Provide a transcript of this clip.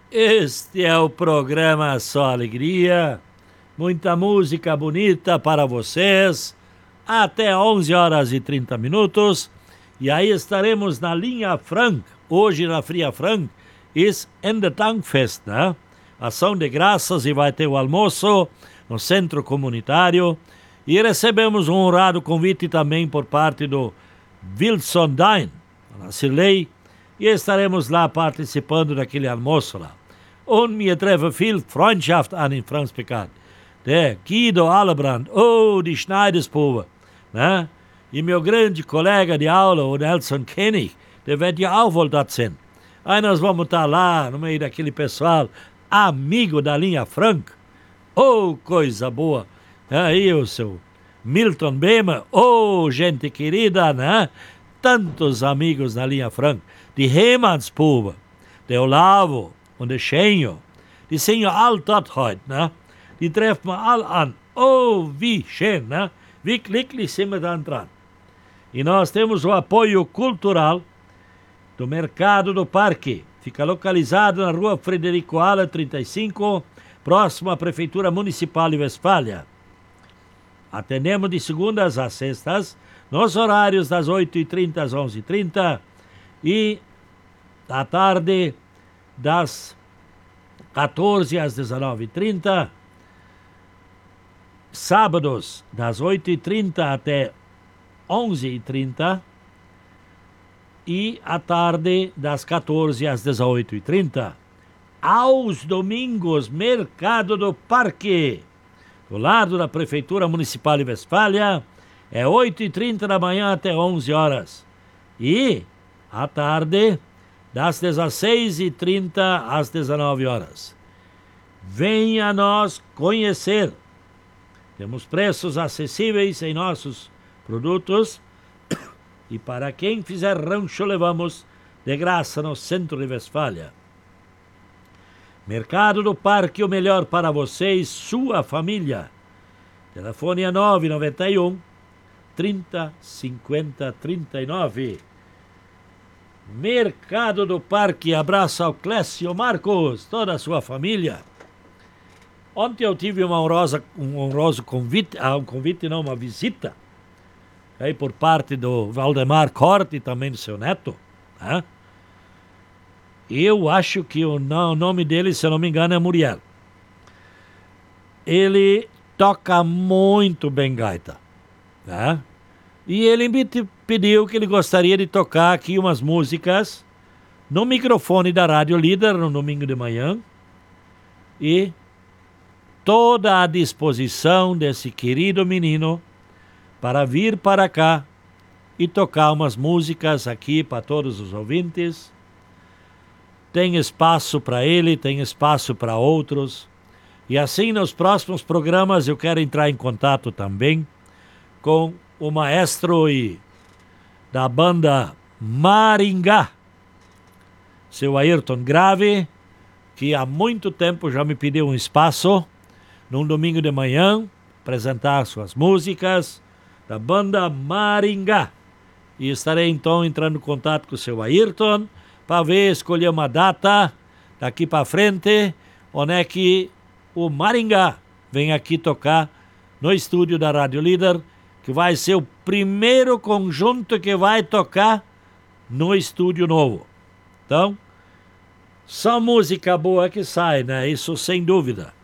Este é o programa Só Alegria, muita música bonita para vocês, até 11 horas e 30 minutos, e aí estaremos na linha Frank, hoje na Fria Frank, is Ende Dankfest, né? Ação de graças, e vai ter o almoço no centro comunitário, e recebemos um honrado convite também por parte do Wilson Dain, na Cirlei, e estaremos lá participando daquele almoço lá. Und mir treffe viel Freundschaft an in Franz Bekannt. Der Guido Allebrand, die Schneidersprobe, né? E meu grande colega de aula, o Nelson Koenig, der wird ja auch wohl dort sein. Aí nós vamos estar lá, no meio daquele pessoal, amigo da linha Frank. Coisa boa. Aí o seu Milton Bemer, gente querida, né? Tantos amigos na linha Frank. Die Hemansprobe, der Olavo, und der Schenjo, die sind ja all dort heute, ne? Die treffen wir all an. Wie schön, né? Wie glücklich sind wir dann dran. E nós temos o apoio cultural do Mercado do Parque. Fica localizado na rua Frederico Ala, 35, próximo à Prefeitura Municipal de Westfália. Atendemos de segundas a sextas, nos horários das 8h30 às 11h30 e à tarde das 14 às 19h30, sábados das 8h30 até 11h30 e à tarde das 14 às 18h30. Aos domingos, Mercado do Parque, do lado da Prefeitura Municipal de Westfália, é 8h30 da manhã até 11 horas. E à tarde, das 16h30 às 19 horas. Venha nós conhecer. Temos preços acessíveis em nossos produtos e para quem fizer rancho levamos de graça no centro de Westfália. Mercado do Parque, o melhor para você e sua família. Telefone é 991 30 50 39. Mercado do Parque, abraço ao Clécio Marcos, toda a sua família. Ontem eu tive um honroso convite, uma visita, aí por parte do Valdemar Corte e também do seu neto, né? Eu acho que o nome dele, se eu não me engano, é Muriel. Ele toca muito bem gaita, né? E ele me pediu que ele gostaria de tocar aqui umas músicas no microfone da Rádio Líder no domingo de manhã. E toda a disposição desse querido menino para vir para cá e tocar umas músicas aqui para todos os ouvintes. Tem espaço para ele, tem espaço para outros. E assim nos próximos programas eu quero entrar em contato também com o maestro da banda Maringá, seu Ayrton Grave, que há muito tempo já me pediu um espaço num domingo de manhã, apresentar suas músicas da banda Maringá. E estarei então entrando em contato com o seu Ayrton para ver, escolher uma data daqui para frente, onde é que o Maringá vem aqui tocar no estúdio da Rádio Líder, que vai ser o primeiro conjunto que vai tocar no estúdio novo. Então, só música boa que sai, né? Isso sem dúvida.